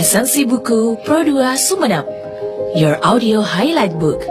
Esensi Buku Pro 2 Sumenep, your audio highlight book.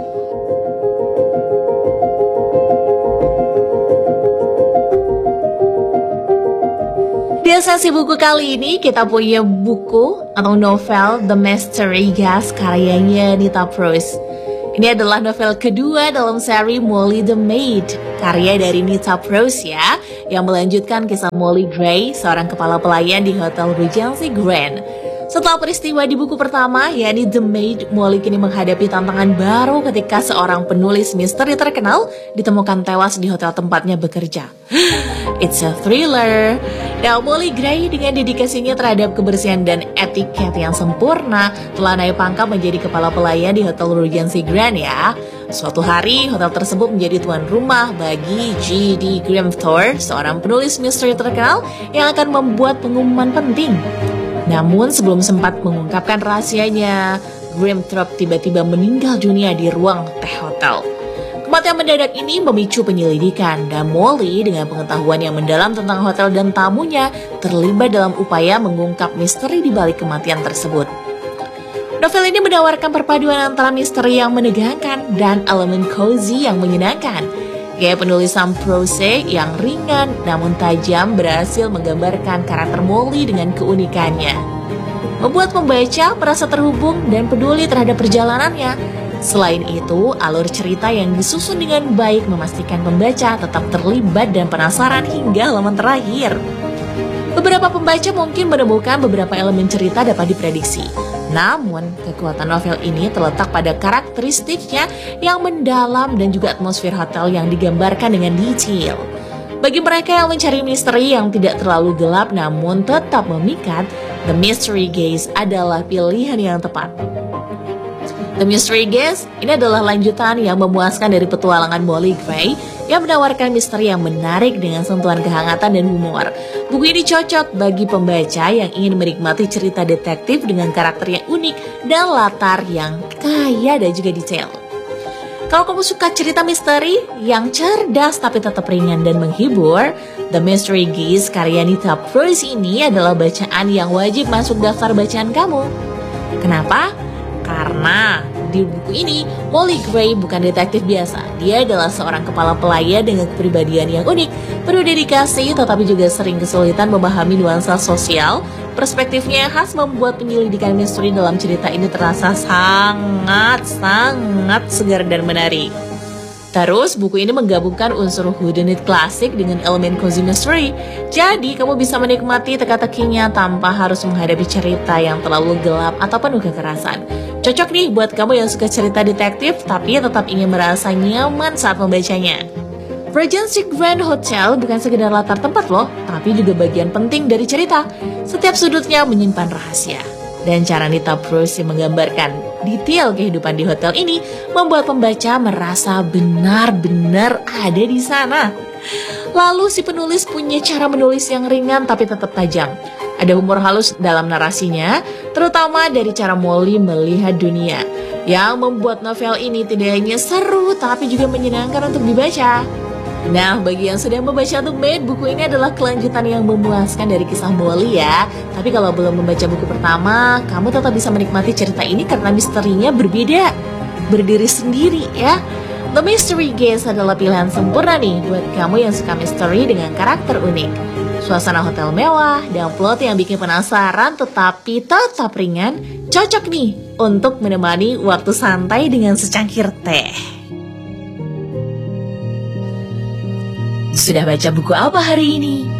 Di Esensi Buku kali ini kita punya buku atau novel The Mystery Guest karyanya Nita Prose. Ini adalah novel kedua dalam seri Molly the Maid, karya dari Nita Prose ya, yang melanjutkan kisah Molly Gray, seorang kepala pelayan di Hotel Regency Grand. Setelah peristiwa di buku pertama, yakni The Maid, Molly kini menghadapi tantangan baru ketika seorang penulis misteri terkenal ditemukan tewas di hotel tempatnya bekerja. It's a thriller. Nah, Molly Gray dengan dedikasinya terhadap kebersihan dan etiket yang sempurna telah naik pangkat menjadi kepala pelayan di Hotel Regency Grand ya. Suatu hari, hotel tersebut menjadi tuan rumah bagi G.D. Grimthorpe, seorang penulis misteri terkenal yang akan membuat pengumuman penting. Namun sebelum sempat mengungkapkan rahasianya, Grimthorpe tiba-tiba meninggal dunia di ruang teh hotel. Kematian mendadak ini memicu penyelidikan dan Molly dengan pengetahuan yang mendalam tentang hotel dan tamunya terlibat dalam upaya mengungkap misteri di balik kematian tersebut. Novel ini menawarkan perpaduan antara misteri yang menegangkan dan elemen cozy yang menyenangkan. Gaya penulisan Prose yang ringan namun tajam berhasil menggambarkan karakter Molly dengan keunikannya, membuat pembaca merasa terhubung dan peduli terhadap perjalanannya. Selain itu, alur cerita yang disusun dengan baik memastikan pembaca tetap terlibat dan penasaran hingga halaman terakhir. Beberapa pembaca mungkin menemukan beberapa elemen cerita dapat diprediksi. Namun, kekuatan novel ini terletak pada karakteristiknya yang mendalam dan juga atmosfer hotel yang digambarkan dengan detail. Bagi mereka yang mencari misteri yang tidak terlalu gelap namun tetap memikat, The Mystery Guest adalah pilihan yang tepat. The Mystery Guest ini adalah lanjutan yang memuaskan dari petualangan Molly Gray yang menawarkan misteri yang menarik dengan sentuhan kehangatan dan humor. Buku ini cocok bagi pembaca yang ingin menikmati cerita detektif dengan karakter yang unik dan latar yang kaya dan juga detail. Kalau kamu suka cerita misteri yang cerdas tapi tetap ringan dan menghibur, The Mystery Guest karya Nita Prose ini adalah bacaan yang wajib masuk daftar bacaan kamu. Kenapa? Karena di buku ini, Molly Gray bukan detektif biasa. Dia adalah seorang kepala pelayan dengan kepribadian yang unik, penuh dedikasi tetapi juga sering kesulitan memahami nuansa sosial. Perspektifnya khas membuat penyelidikan misteri dalam cerita ini terasa sangat segar dan menarik. Terus, buku ini menggabungkan unsur whodunit klasik dengan elemen cozy mystery. Jadi, kamu bisa menikmati teka-tekinya tanpa harus menghadapi cerita yang terlalu gelap atau penuh kekerasan. Cocok nih buat kamu yang suka cerita detektif tapi tetap ingin merasa nyaman saat membacanya. Regency Grand Hotel bukan sekedar latar tempat loh, tapi juga bagian penting dari cerita. Setiap sudutnya menyimpan rahasia. Dan cara Nita Prose menggambarkan detail kehidupan di hotel ini membuat pembaca merasa benar-benar ada di sana. Lalu si penulis punya cara menulis yang ringan tapi tetap tajam. Ada humor halus dalam narasinya, terutama dari cara Molly melihat dunia, yang membuat novel ini tidak hanya seru tapi juga menyenangkan untuk dibaca. Nah, bagi yang sedang membaca The Maid, buku ini adalah kelanjutan yang memuaskan dari kisah Molly ya. Tapi kalau belum membaca buku pertama, kamu tetap bisa menikmati cerita ini karena misterinya berbeda, berdiri sendiri ya. The Mystery Guest adalah pilihan sempurna nih buat kamu yang suka misteri dengan karakter unik. Suasana hotel mewah dan plot yang bikin penasaran tetapi tetap ringan, cocok nih untuk menemani waktu santai dengan secangkir teh. Sudah baca buku apa hari ini?